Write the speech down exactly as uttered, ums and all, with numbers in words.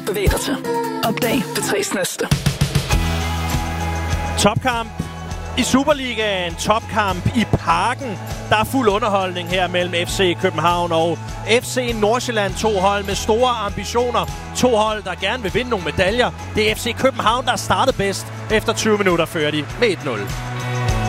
bevæg dig til. Opdag det tres næste. Topkamp i Superligaen, topkamp i Parken. Der er fuld underholdning her mellem F C København og F C Nordsjælland. To hold med store ambitioner. To hold, der gerne vil vinde nogle medaljer. Det er F C København, der er startet bedst. Efter tyve minutter fører de med et nul.